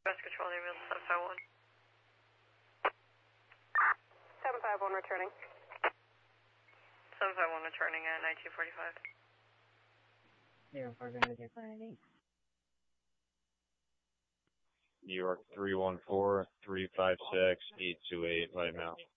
West Control, ambulance 751. 751 returning. 751 returning at 1945. 04 going to decline 8. New York 314-356-828 right now.